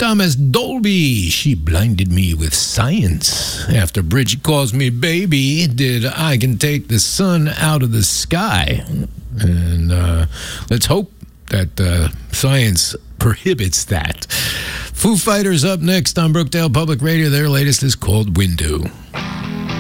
Thomas Dolby, She Blinded Me with Science. After Bridget Calls Me Baby, did I Can Take the Sun Out of the Sky. And let's hope that science prohibits that. Foo Fighters up next on Brookdale Public Radio. Their latest is called Window.